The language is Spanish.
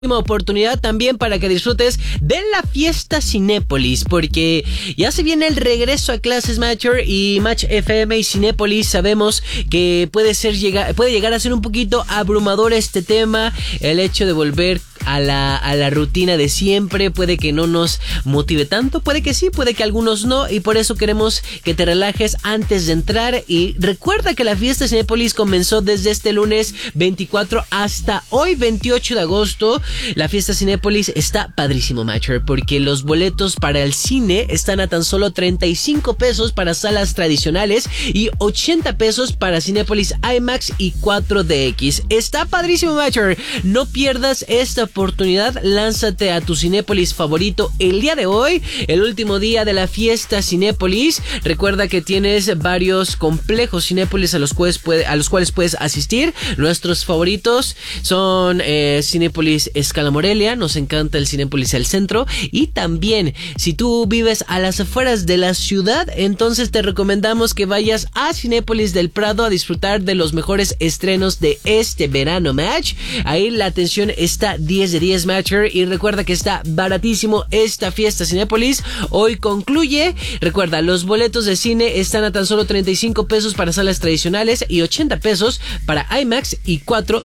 Oportunidad también para que disfrutes de la fiesta Cinépolis, porque ya se viene el regreso a clases Matcher y Match FM y Cinépolis. Sabemos que puede llegar a ser un poquito abrumador este tema, el hecho de volver a la rutina de siempre. Puede que no nos motive tanto, puede que sí, puede que algunos no, y por eso queremos que te relajes antes de entrar. Y recuerda que la fiesta Cinépolis comenzó desde este lunes 24 hasta hoy 28 de agosto. La fiesta Cinépolis está padrísimo, Matcher, porque los boletos para el cine están a tan solo 35 pesos para salas tradicionales y 80 pesos para Cinépolis IMAX y 4DX. Está padrísimo, Matcher. No pierdas esta oportunidad. Lánzate a tu Cinépolis favorito el día de hoy, el último día de la fiesta Cinépolis. Recuerda que tienes varios complejos Cinépolis a los cuales puedes asistir. Nuestros favoritos son Cinépolis Escala Morelia, nos encanta el Cinépolis El Centro, y también si tú vives a las afueras de la ciudad, entonces te recomendamos que vayas a Cinépolis del Prado a disfrutar de los mejores estrenos de este verano, Match. Ahí la atención está 10 de 10, Matcher, y recuerda que está baratísimo esta fiesta Cinépolis. Hoy concluye. Recuerda, los boletos de cine están a tan solo 35 pesos para salas tradicionales y 80 pesos para IMAX y 4